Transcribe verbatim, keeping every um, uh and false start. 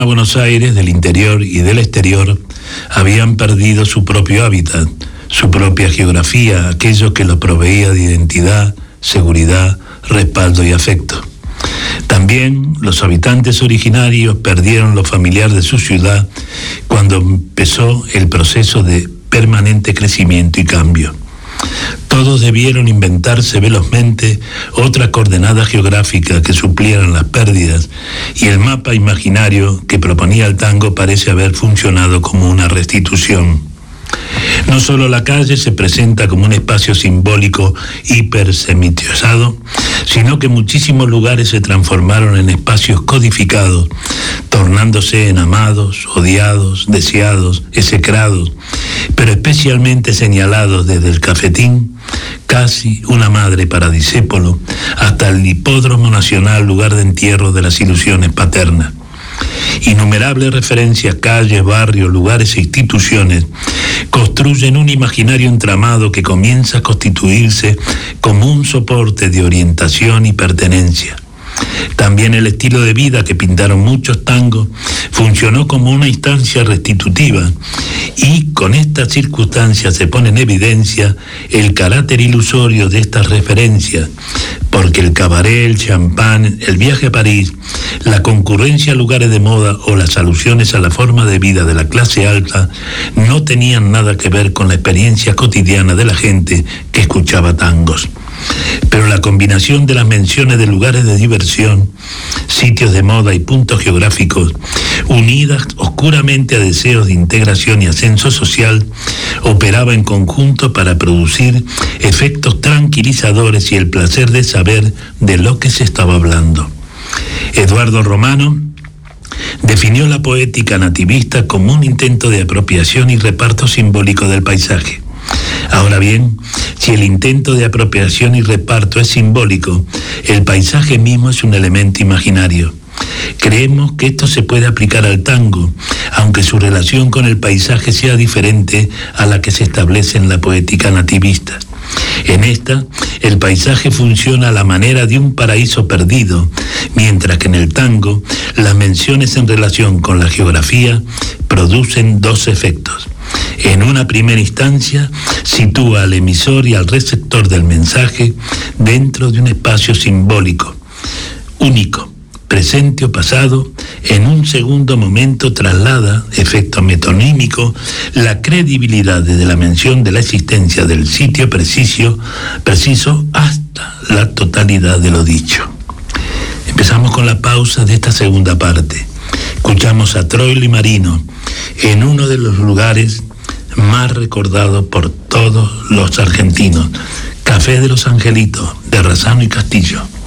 Buenos Aires, del interior y del exterior, habían perdido su propio hábitat, su propia geografía, aquello que los proveía de identidad, seguridad, respaldo y afecto. También los habitantes originarios perdieron lo familiar de su ciudad cuando empezó el proceso de permanente crecimiento y cambio. Todos debieron inventarse velozmente otra coordenada geográfica que suplieran las pérdidas, y el mapa imaginario que proponía el tango parece haber funcionado como una restitución. No solo la calle se presenta como un espacio simbólico hipersemitiosado, sino que muchísimos lugares se transformaron en espacios codificados, tornándose en amados, odiados, deseados, execrados, pero especialmente señalados desde el cafetín, casi una madre para Discépolo, hasta el hipódromo nacional, lugar de entierro de las ilusiones paternas. Innumerables referencias, calles, barrios, lugares e instituciones construyen un imaginario entramado que comienza a constituirse como un soporte de orientación y pertenencia. También el estilo de vida que pintaron muchos tangos funcionó como una instancia restitutiva, y con estas circunstancias se pone en evidencia el carácter ilusorio de estas referencias, porque el cabaret, el champán, el viaje a París, la concurrencia a lugares de moda o las alusiones a la forma de vida de la clase alta no tenían nada que ver con la experiencia cotidiana de la gente que escuchaba tangos. Pero la combinación de las menciones de lugares de diversión, sitios de moda y puntos geográficos, unidas oscuramente a deseos de integración y ascenso social, operaba en conjunto para producir efectos tranquilizadores y el placer de saber de lo que se estaba hablando. Eduardo Romano definió la poética nativista como un intento de apropiación y reparto simbólico del paisaje. Ahora bien, si el intento de apropiación y reparto es simbólico, el paisaje mismo es un elemento imaginario. Creemos que esto se puede aplicar al tango, aunque su relación con el paisaje sea diferente a la que se establece en la poética nativista. En esta, el paisaje funciona a la manera de un paraíso perdido, mientras que en el tango, las menciones en relación con la geografía producen dos efectos. En una primera instancia, sitúa al emisor y al receptor del mensaje dentro de un espacio simbólico, único, presente o pasado. En un segundo momento traslada, efecto metonímico, la credibilidad desde la mención de la existencia del sitio preciso, preciso hasta la totalidad de lo dicho. Empezamos con la pausa de esta segunda parte. Escuchamos a Troilo y Marino en uno de los lugares más recordados por todos los argentinos, Café de los Angelitos, de Razzano y Castillo.